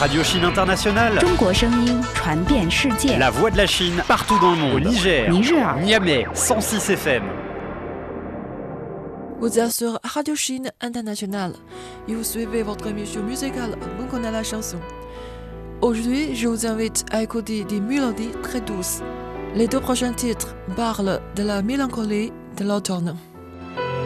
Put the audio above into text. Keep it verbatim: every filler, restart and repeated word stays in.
Radio Chine Internationale. 中国声音传遍世界。 La voix de la Chine partout dans le monde. Au Niger, 尼日尔 Niamey, cent six F M. Vous êtes sur Radio Chine Internationale et vous suivez votre émission musicale On connaît la chanson. Aujourd'hui, je vous invite à écouter des mélodies très douces. Les deux prochains titres parlent de la mélancolie de l'automne.